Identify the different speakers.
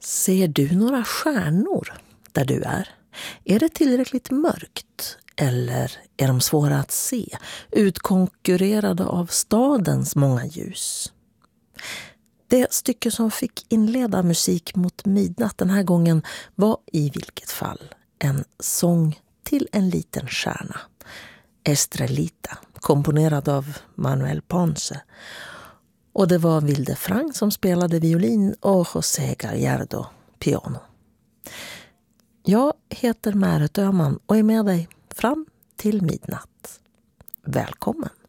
Speaker 1: Ser du några stjärnor där du är? Är det tillräckligt mörkt eller är de svåra att se, utkonkurrerade av stadens många ljus? Det stycke som fick inleda Musik mot midnatt den här gången var i vilket fall en sång till en liten stjärna. Estrelita, komponerad av Manuel Ponce. Och det var Vilde Frang som spelade violin och José Gallardo piano. Jag heter Märet Öhman och är med dig fram till midnatt. Välkommen!